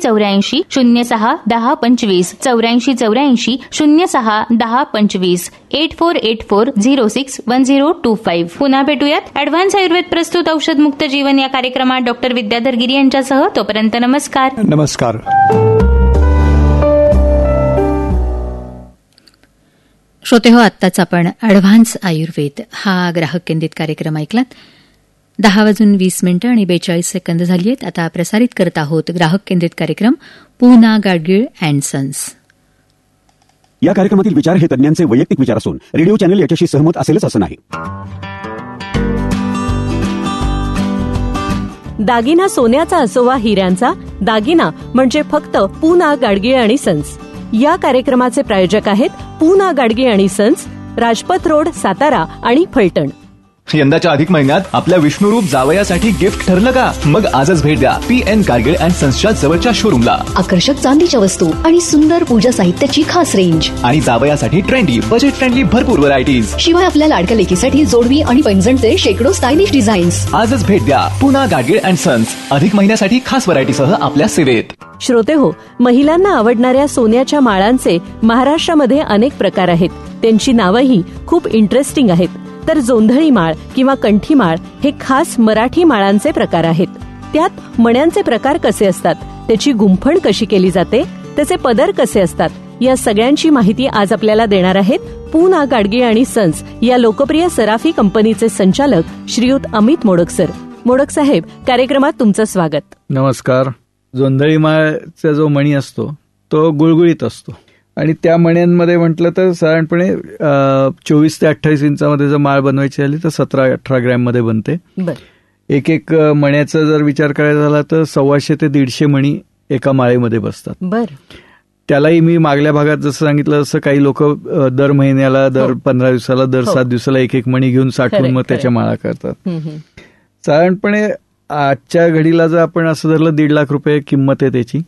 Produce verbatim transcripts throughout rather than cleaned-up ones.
चौऱ्याऐंशी शून्य सहा दहा पंचवीस चौऱ्याऐंशी चौऱ्याऐंशी शून्य सहा दहा पंचवीस eight four eight four zero six one zero to five. पुन्हा भेटूयात ऍडव्हान्स आयुर्वेद प्रस्तुत औषध मुक्त जीवन या कार्यक्रमात डॉक्टर विद्याधर गिरी यांच्यासह. तोपर्यंत नमस्कार. नमस्कार. श्रोते हो, आत्ताच आपण ऍडव्हान्स आयुर्वेद हा ग्राहक केंद्रित कार्यक्रम ऐकलात. दहा वाजून वीस मिनिटं आणि बेचाळीस सेकंद झाली आहेत. आता प्रसारित करत आहोत ग्राहक केंद्रित कार्यक्रम पूना गाडगीळ अँड सन्स. या कार्यक्रमातील विचार हे तज्ञांचे वैयक्तिक विचार असून रेडिओ चॅनल याच्याशी सहमत असेलच असं नाही. दागिना सोन्याचा असो वा हिऱ्यांचा, दागिना म्हणजे फक्त पूना गाडगीळ आणि सन्स. या कार्यक्रमाचे प्रायोजक आहेत पूना गाडगीळ आणि सन्स, राजपथ रोड, सातारा आणि फलटण. यंदाच्या अधिक महिन्यात आपल्या विष्णुरूप जावयासाठी गिफ्ट ठरलं का? मग आजच भेट द्या पी एन गाडगीळ अँड सन्सच्या जवळच्या शोरूमला. आकर्षक चांदीच्या वस्तू आणि सुंदर पूजा साहित्याची खास रेंज आणि जावयासाठी ट्रेंडी बजेट फ्रेंडली भरपूर व्हरायटीज. शिवाय आपल्या लाडक्या लेकीसाठी जोडवी आणि पैंजणचे शेकडो स्टायलिश डिझाईन्स. आजच भेट द्या पूना गाडगीळ अँड सन्स. अधिक महिन्यासाठी खास व्हरायटीसह आपल्या सेवेत. श्रोते हो, महिलांना आवडणाऱ्या सोन्याच्या माळांचे महाराष्ट्रामध्ये अनेक प्रकार आहेत. त्यांची नावंही खूप इंटरेस्टिंग आहेत. तर जोंधळी माळ किंवा कंठी माळ हे खास मराठी माळांचे प्रकार आहेत. त्यात मण्यांचे प्रकार कसे असतात, त्याची गुंफण कशी केली जाते, त्याचे पदर कसे असतात, या सगळ्यांची माहिती आज आपल्याला देणार आहेत पूना गाडगीळ आणि सन्स या लोकप्रिय सराफी कंपनीचे संचालक श्रीयुत अमित मोडक सर. मोडक साहेब, कार्यक्रमात तुमचं स्वागत. नमस्कार. जोंधळी माळचा जो मणी असतो तो गुळगुळीत असतो आणि त्या मण्यांमध्ये म्हटलं तर साधारणपणे चोवीस ते अठ्ठावीस इंचामध्ये जर माळ बनवायची झाली तर सतरा अठरा ग्रॅम मध्ये बनते. एक एक मण्याचा जर विचार करायचा झाला तर सव्वाशे ते दीडशे मणी एका माळेमध्ये बसतात. बर. त्यालाही मी मागल्या भागात जसं सांगितलं तसं काही लोक दर महिन्याला, दर पंधरा दिवसाला, दर सात दिवसाला एक एक मणी घेऊन साठवून मग त्याच्या माळा करतात. साधारणपणे आजच्या घडीला जर आपण असं धरलं दीड लाख रुपये किंमत आहे त्याची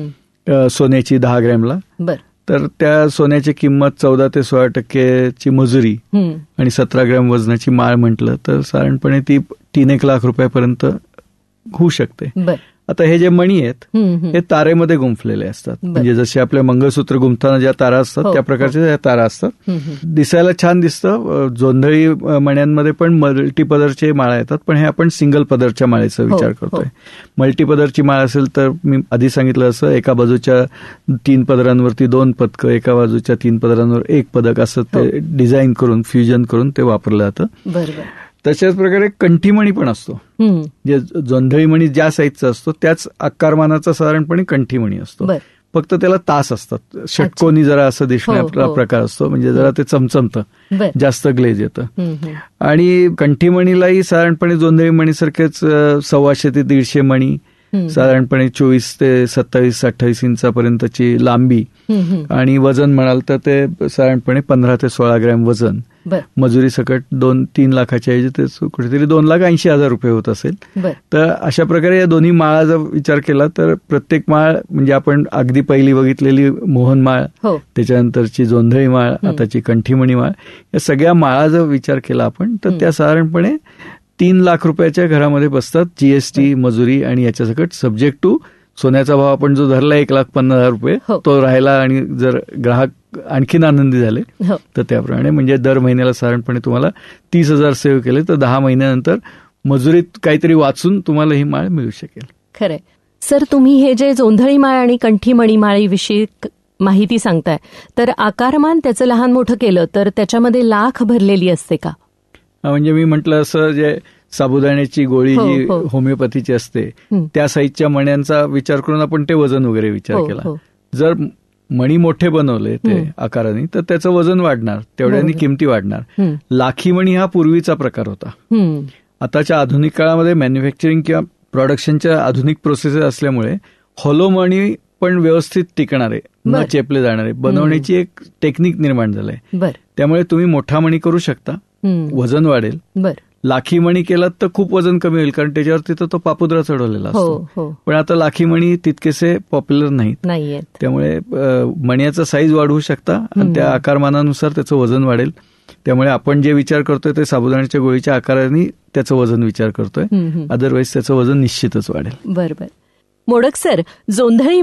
सोन्याची दहा ग्रॅमला. बर. तर त्या सोन्याची किंमत चौदा ते सोळा टक्केची मजुरी आणि सतरा ग्रॅम वजनाची माळ म्हटलं तर साधारणपणे ती तीन एक लाख रुपयापर्यंत होऊ शकते. आता हे जे मणी आहेत हे तारेमध्ये गुंफलेले असतात. म्हणजे जसे आपल्या मंगळसूत्र गुंफताना ज्या तारा असतात त्या प्रकारच्या त्या तारा असतात. दिसायला छान दिसतं. जोंधळी मण्यांमध्ये पण मल्टी पदरचे माळा येतात, पण हे आपण सिंगल पदरच्या माळेचा विचार करतोय. मल्टी पदरची माळ असेल तर मी आधी सांगितलं असं एका बाजूच्या तीन पदरांवरती दोन पदकं, एका बाजूच्या तीन पदरांवर एक पदक असं ते डिझाईन करून फ्युजन करून ते वापरलं जातं. तशाच प्रकारे कंठीमणी पण असतो. जे जोंधळी मणी ज्या साईजचा असतो त्याच आकारमानाचा साधारणपणे कंठीमणी असतो. फक्त त्याला तास असतात. षटकोनी जरा असं दिसण्याचा प्रकार असतो. म्हणजे जरा ते चमचमतं, जास्त ग्लेज येतं. आणि कंठीमणीलाही साधारणपणे जोंधळी मणीसारखेच सव्वाशे ते दीडशे मणी, साधारणपणे चोवीस ते सत्तावीस अठ्ठावीस इंचापर्यंतची लांबी आणि वजन म्हणाल तर ते साधारणपणे पंधरा ते सोळा ग्रॅम वजन. मजुरी सकट दोन तीन लाखाच्या ऐवजी ते कुठेतरी दोन लाख ऐंशी हजार रुपये होत असेल. तर अशा प्रकारे या दोन्ही माळाचा विचार केला तर प्रत्येक माळ म्हणजे आपण अगदी पहिली बघितलेली मोहन माळ, त्याच्यानंतरची जोंधळी माळ, आताची कंठीमणी माळ, या सगळ्या माळाचा विचार केला आपण तर त्या साधारणपणे तीन लाख रुपयाच्या घरामध्ये बसतात. जीएसटी, मजुरी आणि याच्या सकट सब्जेक्ट टू सोन्याचा भाव आपण जो धरला एक लाख पन्नास हजार रुपये तो राहिला आणि जर ग्राहक आणखीन आनंदी झाले तर त्याप्रमाणे म्हणजे दर महिन्याला साधारणपणे तुम्हाला तीस हजार सेव्ह केले तर दहा महिन्यानंतर मजुरीत काहीतरी वाचून तुम्हाला ही माळ मिळू शकेल. खरंय. सर, तुम्ही हे जे जोंधळी माळ आणि कंठीमणी माळीविषयी माहिती सांगताय तर आकारमान त्याचं लहान मोठं केलं तर त्याच्यामध्ये लाख भरलेली असते का? म्हणजे मी म्हटलं असं जे साबुदाण्याची गोळी जी होमिओपॅथीची असते त्या साईजच्या मण्यांचा विचार करून आपण ते वजन वगैरे विचार केला. जर मणी मोठे बनवले ते आकाराने तर त्याचं वजन वाढणार, तेवढ्यानी किमती वाढणार. लाखी मणी हा पूर्वीचा प्रकार होता. आताच्या आधुनिक काळामध्ये मॅन्युफॅक्चरिंग किंवा प्रोडक्शनच्या आधुनिक प्रोसेस असल्यामुळे हॉलो मणी पण व्यवस्थित टिकणारे, न चेपले जाणारे बनवण्याची एक टेक्निक निर्माण झालंय. त्यामुळे तुम्ही मोठा मणी करू शकता, वजन वाढेल. लाखी मणी केलात तर खूप वजन कमी होईल कारण त्याच्यावरती तर तो पापुद्रा चढवलेला असतो. पण आता लाखी मणी तितकेसे पॉप्युलर नाहीत. त्यामुळे मण्याचा साईज वाढवू शकता आणि त्या आकारमानानुसार त्याचं वजन वाढेल. त्यामुळे आपण जे विचार करतोय ते साबुदाण्याच्या गोळीच्या आकाराने त्याचं वजन विचार करतोय. अदरवाईज त्याचं वजन निश्चितच वाढेल. बरोबर. मोडक सर, जोंधळी